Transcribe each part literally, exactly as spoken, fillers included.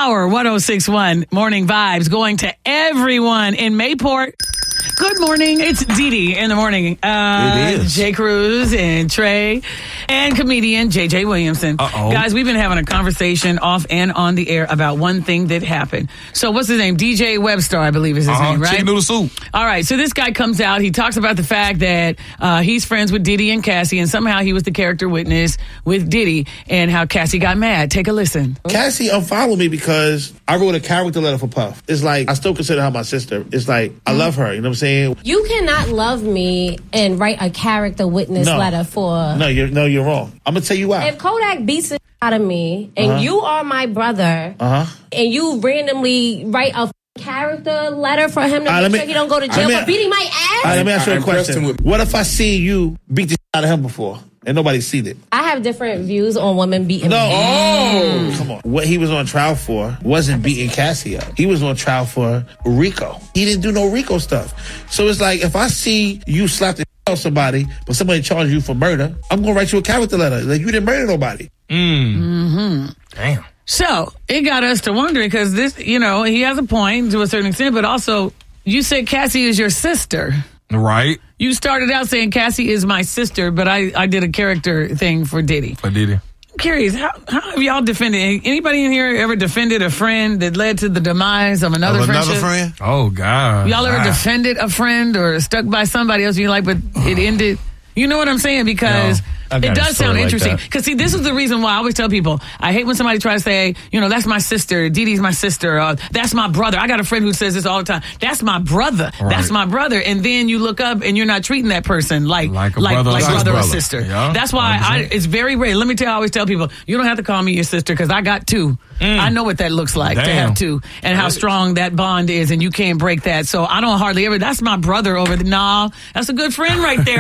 Power one oh six point one Morning Vibes going to everyone in Mayport. Good morning. It's Dee Dee in the morning. Uh, it is. Jay Cruz and Trey and comedian J J Williamson. Uh-oh. Guys, we've been having a conversation off and on the air about one thing that happened. So what's his name? D J Webster, I believe is his Uh-huh. name, right? Chicken noodle soup. All right. So this guy comes out. He talks about the fact that uh, he's friends with Diddy and Cassie, and somehow he was the character witness with Diddy, and how Cassie got mad. Take a listen. Cassie unfollowed me because I wrote a character letter for Puff. It's like, I still consider her my sister. It's like, I love her. You know what I'm saying? You cannot love me and write a character witness No. letter for... No, you're no, you're wrong. I'm gonna tell you why. If Kodak beats the out of me, and Uh-huh. you are my brother, Uh huh. and you randomly write a character letter for him to All right, make let me- sure he don't go to let jail me- for beating my All right, ass? let me ask you I a impressed him question. with- What if I see you beat the shit out of him before and nobody seen it? I have different views on women beating No. me. Oh, come on. What he was on trial for wasn't beating Cassie up. He was on trial for Rico. He didn't do no Rico stuff. So it's like, if I see you slap the shit out of somebody, but somebody charge you for murder, I'm gonna write you a character letter. Like, you didn't murder nobody. Damn. So it got us to wondering, because this, you know, he has a point to a certain extent, but also you said Cassie is your sister. Right. You started out saying Cassie is my sister, but I, I did a character thing for Diddy. For Diddy. I'm curious, how, how have y'all defended? Anybody in here ever defended a friend that led to the demise of another Of friendship? another friend? Oh, God. Y'all ever Ah. defended a friend or stuck by somebody else you like, but it ended? You know what I'm saying? Because No, I've it got a does story sound like interesting. that. Because, see, this is the reason why I always tell people, I hate when somebody tries to say, you know, that's my sister, Dee Dee's my sister, uh, that's my brother. I got a friend who says this all the time. That's my brother. Right. That's my brother. And then you look up and you're not treating that person like Like a like, brother or like sister. brother or Brother. sister. Yeah, That's why I, one hundred percent. it's very rare. Let me tell you, I always tell people, you don't have to call me your sister because I got two. I know what that looks like to Damn. have two and how strong that bond is, and you can't break that. So I don't hardly ever, that's my brother over there. Nah, that's a good friend right there.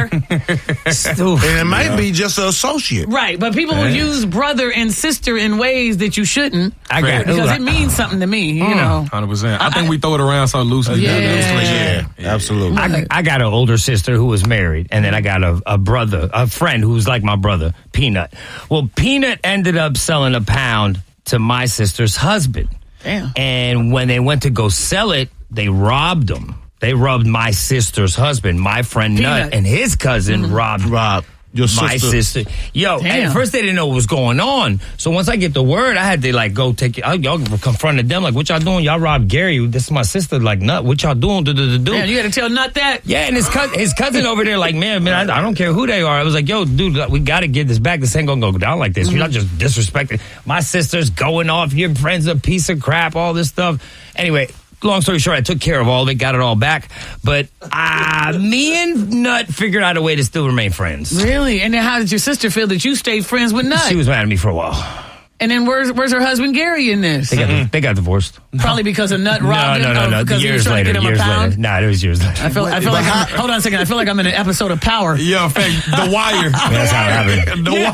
And it might be just an associate. Right, but people will use brother and sister in ways that you shouldn't. I got Because it means something to me, you know. one hundred percent. I think we throw it around so loosely. Yeah. Yeah, absolutely. I, I got an older sister who was married, and then I got a, a brother, a friend who's like my brother, Peanut. Well, Peanut ended up selling a pound to my sister's husband. Damn. And when they went to go sell it, they robbed him. They robbed my sister's husband, my friend Peanut. Nut, and his cousin robbed Rob, your my sister. sister. Yo, Damn. at first they didn't know what was going on. So once I get the word, I had to like go take it. I, y'all confronted them like, what y'all doing? Y'all robbed Gary. This is my sister. Like, Nut, what y'all doing? Do, do, do, do. Yeah, you got to tell Nut that. Yeah, and his cousin, his cousin over there, like, man, man, I, I don't care who they are. I was like, yo, dude, we got to get this back. This ain't gonna go down like this. You're not just disrespecting my sister's going off. Your friend's a piece of crap. All this stuff. Anyway. Long story short, I took care of all of it, got it all back. But uh, me and Nut figured out a way to still remain friends. Really? And then how did your sister feel that you stayed friends with Nut? She was mad at me for a while. And then where's where's her husband Gary in this? They got, they got divorced. Probably because of Nut No, robbed no, him. no, or no. Because he was Years trying later. to get him Years a pound. later. Nah, it was years later. I feel, I feel like I'm, hold on a second. I feel like I'm in an episode of Power. Yeah, in fact, The Wire. That's how it happened. The Yeah.